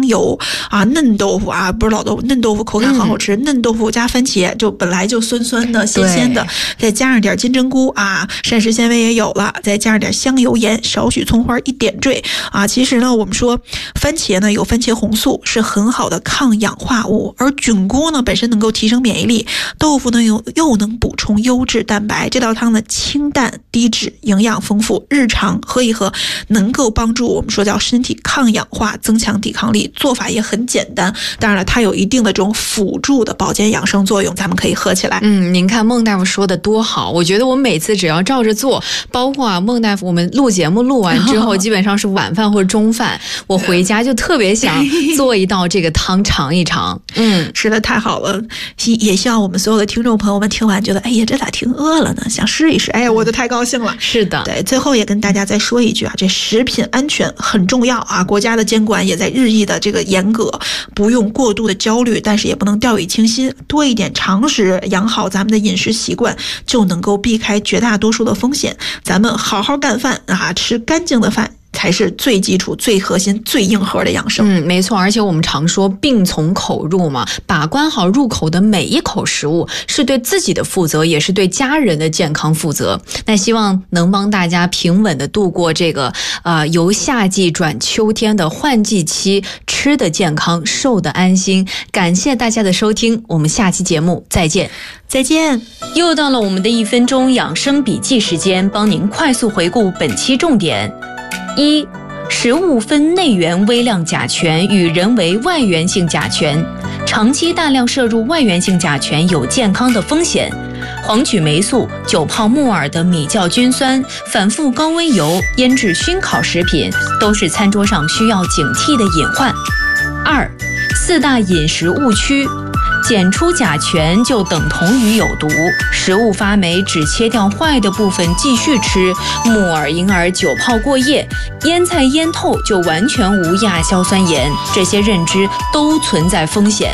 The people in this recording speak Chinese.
油啊，嫩豆腐啊，不是老豆腐，嫩豆腐口感很好吃，嫩豆腐加番茄就本来就酸酸的、鲜鲜的，再加上点金针菇啊，膳食纤维也有了，再加上点香油盐，少许葱花一点缀啊。其实呢，我们说番茄呢有番茄红素，是很好的抗氧化物，而菌菇呢本身能够提升免疫力，豆腐呢又能补充优质蛋白。这道汤呢清淡低脂，营养丰富，日常喝一喝能够帮助我们说叫身体抗氧化，增强抵抗力。做法也很简单，当然了，它有一定的这种辅助的保健养生作用，咱们可以喝起来。 您看孟大夫说的多好，我觉得我每次只要照着做，包括孟大夫我们录节目录完之后，基本上是晚饭或者中饭，我回家就特别想做一道这个汤尝一尝。 是的，太好了，也希望我们所有的听众朋友们听完觉得，哎呀，这咋挺饿了呢？想试一试，哎呀，我就太高兴了。 是的， 对，最后也跟大家再说一句啊，这食品安全很重要啊，国家的监管也在日益的这个严格，不用过度的焦虑，但是也不能掉以轻心，多一点常识，养好咱们的饮食习惯，就能够避开绝大多数的风险。咱们好好干饭啊，吃干净的饭，才是最基础、最核心、最硬核的养生。 没错，而且我们常说病从口入嘛，把关好入口的每一口食物，是对自己的负责，也是对家人的健康负责。那希望能帮大家平稳的度过这个由夏季转秋天的换季期，吃的健康，瘦的安心。感谢大家的收听，我们下期节目再见。 再见。 又到了我们的1分钟养生笔记时间，帮您快速回顾本期重点。1. 食物分内源微量甲醛与人为外源性甲醛，长期大量摄入外源性甲醛有健康的风险。黄曲霉素、久泡木耳的米酵菌酸、反复高温油、腌制熏烤食品都是餐桌上需要警惕的隐患。2. 4大饮食误区。检出甲醛就等同于有毒，食物发霉只切掉坏的部分继续吃，木耳、银耳久泡过夜，腌菜腌透就完全无亚硝酸盐，这些认知都存在风险。